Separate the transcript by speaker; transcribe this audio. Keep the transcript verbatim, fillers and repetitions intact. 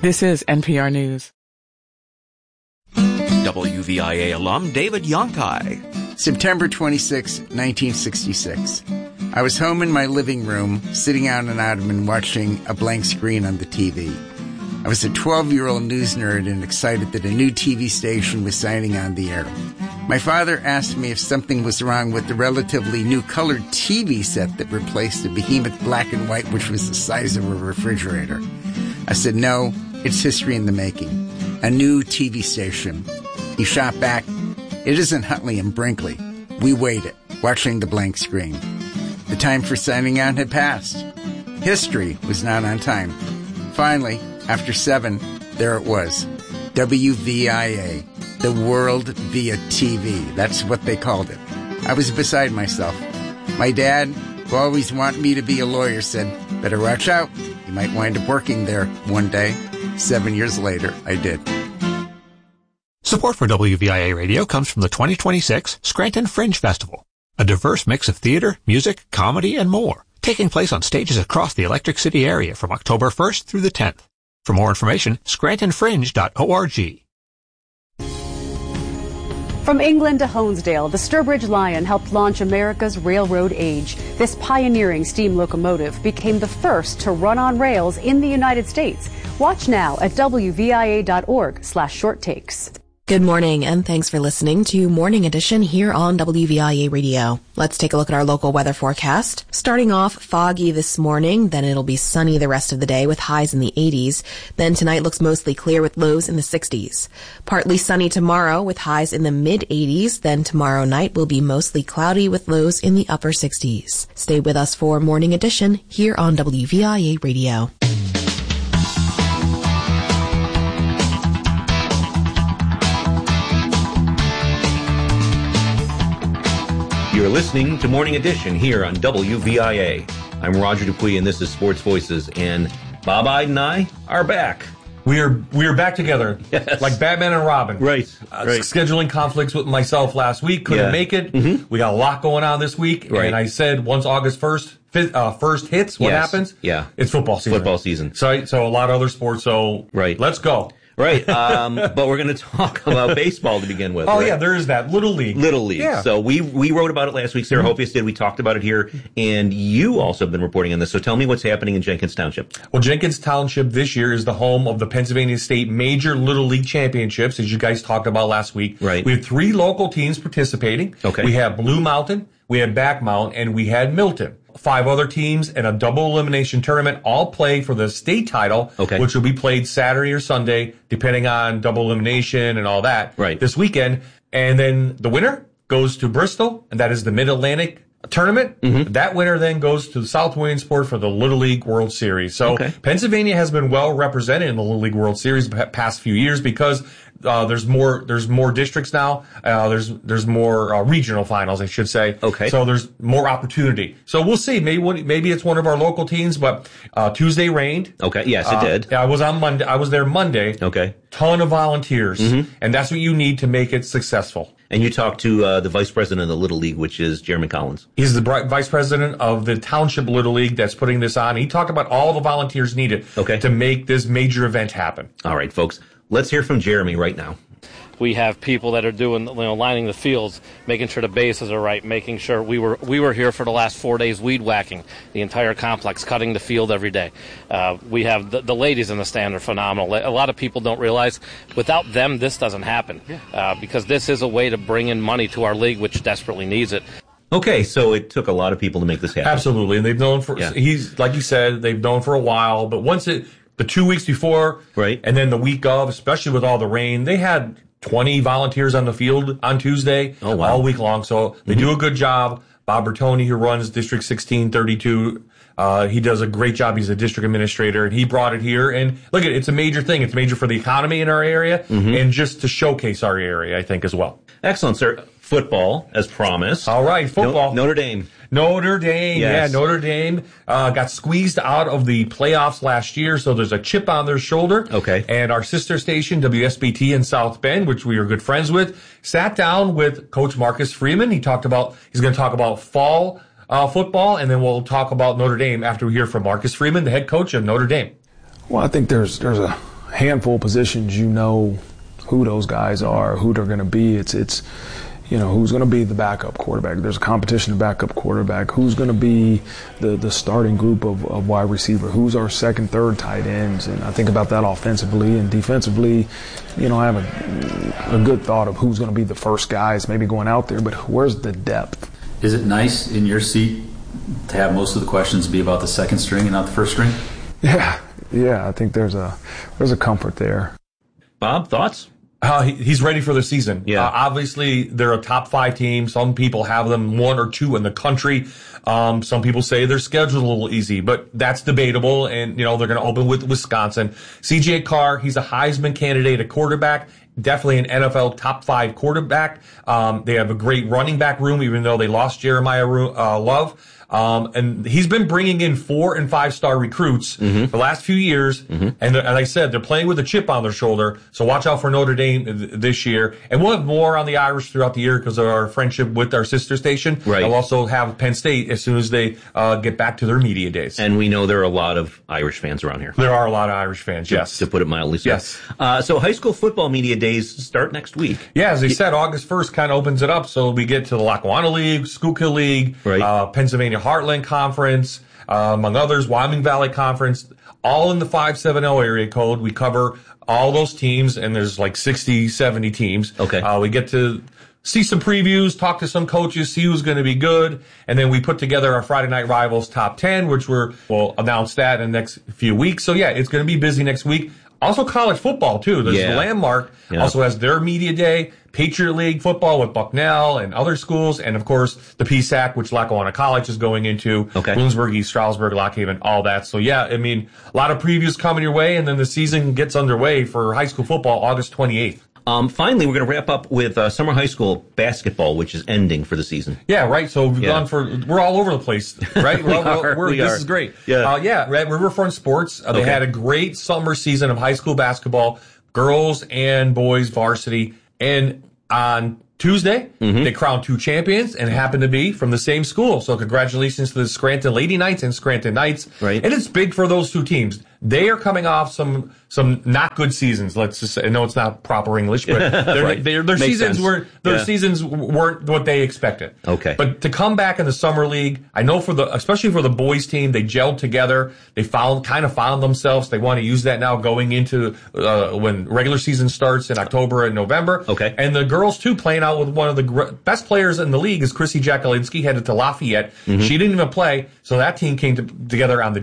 Speaker 1: This is N P R News.
Speaker 2: W V I A alum David Yonkai.
Speaker 3: September twenty-sixth, nineteen sixty-six. I was home in my living room, sitting on an ottoman watching a blank screen on the T V. I was a twelve-year-old news nerd and excited that a new T V station was signing on the air. My father asked me if something was wrong with the relatively new colored T V set that replaced the behemoth black and white, which was the size of a refrigerator. I said, no, it's history in the making. A new T V station. He shot back, it isn't Huntley and Brinkley. We waited, watching the blank screen. The time for signing on had passed. History was not on time. Finally, after seven, there it was. W V I A, the world via T V. That's what they called it. I was beside myself. My dad, who always wanted me to be a lawyer, said, better watch out. You might wind up working there one day. Seven years later, I did.
Speaker 4: Support for W V I A Radio comes from the twenty twenty-six Scranton Fringe Festival, a diverse mix of theater, music, comedy, and more, taking place on stages across the Electric City area from October first through the tenth. For more information, scranton fringe dot org.
Speaker 5: From England to Honesdale, the Sturbridge Lion helped launch America's railroad age. This pioneering steam locomotive became the first to run on rails in the United States. Watch now at W V I A dot org slash short takes.
Speaker 6: Good morning, and thanks for listening to Morning Edition here on W V I A Radio. Let's take a look at our local weather forecast. Starting off foggy this morning, then it'll be sunny the rest of the day with highs in the eighties. Then tonight looks mostly clear with lows in the sixties. Partly sunny tomorrow with highs in the mid-eighties. Then tomorrow night will be mostly cloudy with lows in the upper sixties. Stay with us for Morning Edition here on W V I A Radio.
Speaker 7: You're listening to Morning Edition here on W V I A. I'm Roger Dupuis, and this is Sports Voices. And Bob Ide and I are back.
Speaker 8: We are we are back together,
Speaker 7: yes.
Speaker 8: Like Batman and Robin.
Speaker 7: Right,
Speaker 8: uh,
Speaker 7: right.
Speaker 8: Scheduling conflicts with myself last week, couldn't
Speaker 7: yeah.
Speaker 8: make it.
Speaker 7: Mm-hmm.
Speaker 8: We got a lot going on this week,
Speaker 7: right.
Speaker 8: And I said once August first, uh, first hits, what
Speaker 7: yes.
Speaker 8: happens?
Speaker 7: Yeah,
Speaker 8: it's football season.
Speaker 7: Football season.
Speaker 8: So so a lot of other sports. So
Speaker 7: right,
Speaker 8: let's go.
Speaker 7: Right, um, but we're going to talk about baseball to begin with.
Speaker 8: Oh,
Speaker 7: right?
Speaker 8: yeah, there is that. Little League.
Speaker 7: Little League.
Speaker 8: Yeah.
Speaker 7: So we we wrote about it last week. Sarah mm-hmm. Hofius did. We talked about it here. And you also have been reporting on this. So tell me what's happening in Jenkins Township.
Speaker 8: Well, Jenkins Township this year is the home of the Pennsylvania State Major Little League Championships, as you guys talked about last week.
Speaker 7: Right.
Speaker 8: We have three local teams participating.
Speaker 7: Okay.
Speaker 8: We have Blue Mountain, we had Back Mountain, and we had Milton. Five other teams in a double elimination tournament all play for the state title,
Speaker 7: okay.
Speaker 8: which will be played Saturday or Sunday, depending on double elimination and all that.
Speaker 7: Right.
Speaker 8: This weekend. And then the winner goes to Bristol, and that is the Mid-Atlantic tournament.
Speaker 7: Mm-hmm.
Speaker 8: That winner then goes to the South Williamsport for the Little League World Series. So
Speaker 7: okay.
Speaker 8: Pennsylvania has been well represented in the Little League World Series the past few years because uh, there's more there's more districts now. Uh, there's there's more uh, regional finals, I should say.
Speaker 7: Okay.
Speaker 8: So there's more opportunity. So we'll see. Maybe maybe it's one of our local teams. But uh, Tuesday rained.
Speaker 7: Okay. Yes, it
Speaker 8: uh,
Speaker 7: did.
Speaker 8: I was on Monday. I was there Monday.
Speaker 7: Okay.
Speaker 8: Ton of volunteers,
Speaker 7: mm-hmm.
Speaker 8: and that's what you need to make it successful.
Speaker 7: And you talked to uh, the vice president of the Little League, which is Jeremy Collins.
Speaker 8: He's the vice president of the Township Little League that's putting this on. He talked about all the volunteers needed
Speaker 7: okay.
Speaker 8: to make this major event happen.
Speaker 7: All right, folks. Let's hear from Jeremy right now.
Speaker 9: We have people that are doing, you know, lining the fields, making sure the bases are right, making sure we were we were here for the last four days weed whacking the entire complex, cutting the field every day. Uh, we have the, the ladies in the stand are phenomenal. A lot of people don't realize without them this doesn't happen uh, because this is a way to bring in money to our league, which desperately needs it.
Speaker 7: Okay, so it took a lot of people to make this happen.
Speaker 8: Absolutely, and they've known for
Speaker 7: yeah.
Speaker 8: he's like you said they've known for a while, but once it the two weeks before,
Speaker 7: right,
Speaker 8: and then the week of, especially with all the rain, they had twenty volunteers on the field on Tuesday,
Speaker 7: oh, wow.
Speaker 8: all week long. So they mm-hmm. do a good job. Bob Bertoni, who runs District sixteen thirty-two, uh, he does a great job. He's a district administrator, and he brought it here. And look, it's a major thing. It's major for the economy in our area
Speaker 7: mm-hmm.
Speaker 8: and just to showcase our area, I think, as well.
Speaker 7: Excellent, sir. Football, as promised.
Speaker 8: All right, football.
Speaker 7: No, Notre Dame.
Speaker 8: Notre Dame,
Speaker 7: yes.
Speaker 8: yeah, Notre Dame uh, got squeezed out of the playoffs last year, so there's a chip on their shoulder.
Speaker 7: Okay.
Speaker 8: And our sister station, W S B T in South Bend, which we are good friends with, sat down with Coach Marcus Freeman. He talked about, he's going to talk about fall uh, football, and then we'll talk about Notre Dame after we hear from Marcus Freeman, the head coach of Notre Dame.
Speaker 10: Well, I think there's there's a
Speaker 1: handful of positions, you know who those guys are, who they're going to be. It's, it's, you know, who's going to be the backup quarterback. There's a competition of backup quarterback. Who's going to be the, the starting group of, of wide receiver? Who's our second, third tight ends? And I think about that offensively and defensively. You know, I have a, a good thought of who's going to be the first guys maybe going out there, but where's the depth?
Speaker 10: Is it nice in your seat to have most of the questions be about the second string and not the first string?
Speaker 1: Yeah, yeah. I think there's a there's a comfort there.
Speaker 7: Bob, thoughts?
Speaker 8: Uh, he, he's ready for the season.
Speaker 7: Yeah.
Speaker 8: Uh, obviously, they're a top five team. Some people have them one or two in the country. Um, some people say their schedule's a little easy, but that's debatable. And, you know, they're going to open with Wisconsin. C J Carr, he's a Heisman candidate at quarterback. Definitely an N F L top five quarterback. Um, they have a great running back room, even though they lost Jeremiah uh, Love. Um, and he's been bringing in four and five star recruits mm-hmm. for the last few years. Mm-hmm. And as I said, they're playing with a chip on their shoulder. So watch out for Notre Dame th- this year. And we'll have more on the Irish throughout the year because of our friendship with our sister station.
Speaker 7: Right.
Speaker 8: We'll also have Penn State as soon as they uh, get back to their media days.
Speaker 7: And we know there are a lot of Irish fans around here.
Speaker 8: There are a lot of Irish fans, yes.
Speaker 7: To put it mildly, sir.
Speaker 8: Yes.
Speaker 7: Uh, so high school football media days start next week.
Speaker 8: Yeah, as they said, August first kind of opens it up. So we get to the Lackawanna League, Schuylkill League,
Speaker 7: right.
Speaker 8: uh, Pennsylvania Heartland Conference. Conference, uh, among others, Wyoming Valley Conference, all in the five seven zero area code. We cover all those teams, and there's like sixty, seventy teams.
Speaker 7: Okay.
Speaker 8: Uh, we get to see some previews, talk to some coaches, see who's going to be good, and then we put together our Friday Night Rivals top ten, which we're, we'll announce that in the next few weeks. So, yeah, it's going to be busy next week. Also college football, too. There's
Speaker 7: yeah.
Speaker 8: Landmark,
Speaker 7: yeah.
Speaker 8: also has their media day. Patriot League football with Bucknell and other schools, and of course the P S A C, which Lackawanna College is going into,
Speaker 7: okay.
Speaker 8: Bloomsburg, East Stroudsburg, Lock Haven, all that. So yeah, I mean, a lot of previews coming your way, and then the season gets underway for high school football August twenty-eighth.
Speaker 7: Um, finally, we're going to wrap up with uh, summer high school basketball, which is ending for the season.
Speaker 8: Yeah, right. So we've yeah. gone for, we're all over the place, right?
Speaker 7: we
Speaker 8: we're all,
Speaker 7: are,
Speaker 8: we're,
Speaker 7: we
Speaker 8: this
Speaker 7: are.
Speaker 8: is great.
Speaker 7: Yeah,
Speaker 8: uh, yeah. At Riverfront Sports, uh, they
Speaker 7: okay.
Speaker 8: had a great summer season of high school basketball, girls and boys varsity, and on Tuesday, mm-hmm. they crowned two champions and happened to be from the same school. So congratulations to the Scranton Lady Knights and Scranton Knights.
Speaker 7: Right.
Speaker 8: And it's big for those two teams. They are coming off some some not good seasons. Let's just say, I know it's not proper English, but their,
Speaker 7: right.
Speaker 8: their, their seasons
Speaker 7: sense.
Speaker 8: were their
Speaker 7: yeah.
Speaker 8: seasons weren't what they expected.
Speaker 7: Okay.
Speaker 8: But to come back in the summer league, I know for the especially for the boys team, they gelled together. They found kind of found themselves. They want to use that now going into uh, when regular season starts in October and November.
Speaker 7: Okay.
Speaker 8: And the girls too, playing out with one of the gr- best players in the league is Chrissy Jakulinski, headed to Lafayette. Mm-hmm. She didn't even play, so that team came to, together on the